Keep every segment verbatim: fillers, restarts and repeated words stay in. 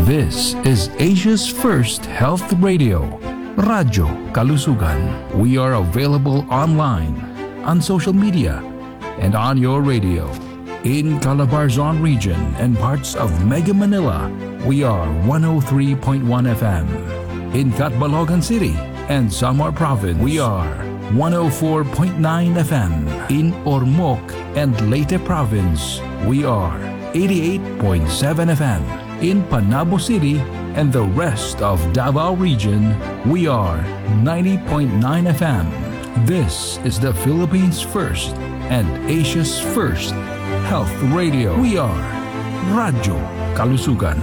This is Asia's first health radio, Radyo Kalusugan. We are available online, on social media, and on your radio. In Calabarzon region and parts of Mega Manila, we are one oh three point one F M. In Catbalogan City and Samar Province, we are one oh four point nine F M. In Ormoc and Leyte Province, we are eighty-eight point seven F M. In Panabo City and the rest of Davao region, we are ninety point nine F M. This is the Philippines' first and Asia's first health radio. We are Radyo Kalusugan.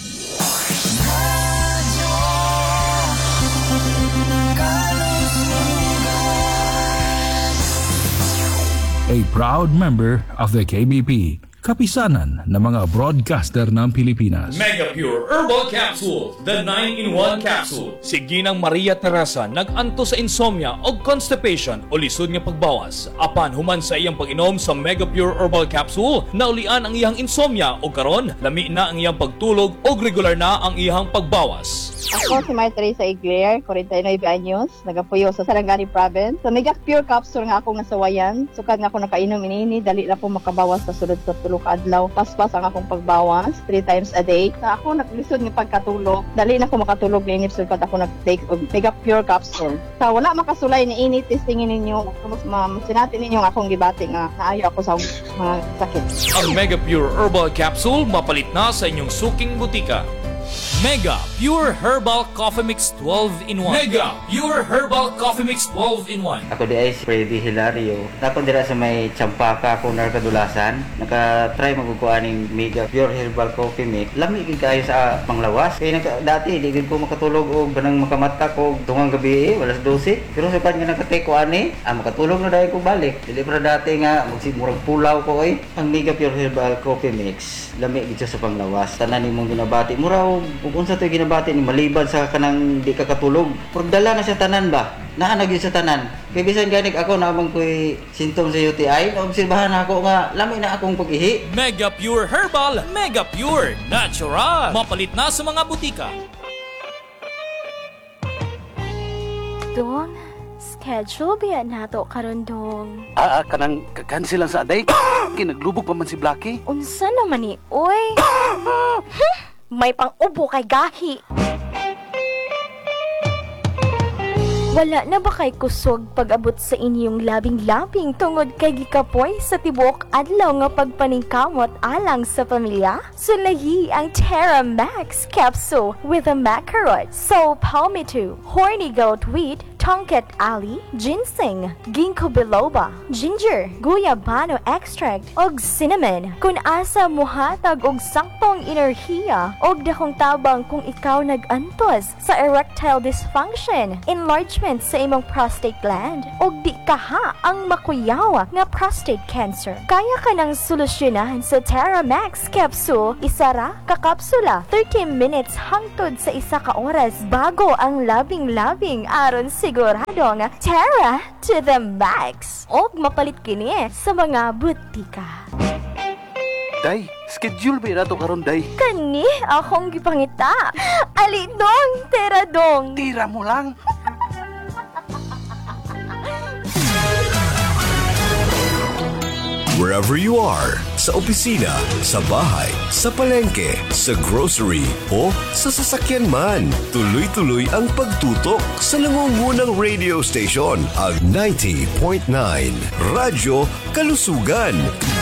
A proud member of the K B P, kapisanan ng mga broadcaster ng Pilipinas. Mega Pure Herbal Capsule, the nine in one capsule. Si Ginang Maria Teresa nag-anto sa insomnia o constipation o lisod nga pagbawas. Apan human sa iyang pag-inom sa Mega Pure Herbal Capsule, naulian ang iyang insomnia o karon lami na ang iyang pagtulog o regular na ang iyang pagbawas. Ako si Maria Teresa Igler, forty-nine anyos, nagapuyo sa Sarangani Province. Sa Mega Pure Capsule nga ako nasawayan, sukad nga ako nakainom inini, dali na po makabawas sa sulod sa tulog adlaw. Paspas ang akong pagbawas three times a day. Sa ako naglisod ng pagkatulog, dali na ako makatulog ni inip sulod ako nag-take og Mega Pure Capsule. Sa wala makasulay ni ini, testingin ninyo, mas masinatin ninyo nga akong gibati nga naayo ako sa mga sakit. Ang Mega Pure Herbal Capsule mapalit na sa inyong suking butika. Mega Pure Herbal Coffee Mix twelve in one. Mega Pure Herbal Coffee Mix twelve in one. Ako di ay si Freddy Hilario. Ako dira sa may Champaka kung narkadulasan. Naka-try magkukuha ng Mega Pure Herbal Coffee Mix. Lami gid kayo sa panglawas. Kaya naka, dati di gid ko makatulog o banang makamata ko tungang gabi eh, walas dose. Pero sa pan nga nakatake ko ani, ah, makatulog na dahil ko balik. Dili para dati nga magsimurag pulaw ko eh. Ang Mega Pure Herbal Coffee Mix, lami gid sa panglawas. Tanan nimong ginabati muraw kung sa ito ginabati ni maliban sa kanang di ka katulog. Pagdala na sa tanan ba? Naanag yun sa tanan. Kaya bisan ganik ako na abang ko'y sintom sa U T I, naobserbahan ako nga lami na akong pag-ihi. Mega Pure Herbal, Mega Pure Natural. Mapalit na sa mga butika. Dong, schedule biya nato karon dong. Ah, ah kanang cancel lang sa aday. Kinaglubog pa man si Blackie. Unsa naman ni oy? May pang-ubo kay gahi. Wala na ba kay kusog pag-abot sa inyong labing-labing tungod kay gikapoy sa tibuok adlaw nga pagpaningkamot alang sa pamilya? Sulayi ang Terra Max Capsule with a macarot, so palmito, horny goat wheat, Tonkat Ali, ginseng, ginkgo biloba, ginger, guyabano extract, og cinnamon. Kung asa muhatag og saktong enerhiya og dakong tabang kung ikaw nag-antos sa erectile dysfunction, enlargement sa imong prostate gland, og di kaha ang makuyaw nga prostate cancer. Kaya ka nang solusyonahan sa Terra Max Capsule, isa ra ka kapsula, thirty minutes hangtod sa isa ka oras bago ang labing-labing aron si siguradong Terra to the max. Og mapalit kini sa mga butika. Day, schedule ba na ito karon, Day? Kani akong gipangita. Ali dong, Terra dong. Tira mo lang. Wherever you are, sa opisina, sa bahay, sa palengke, sa grocery, o sa sasakyan man, tuloy-tuloy ang pagtutok sa nangungunang radio station, ang ninety point nine Radyo Kalusugan.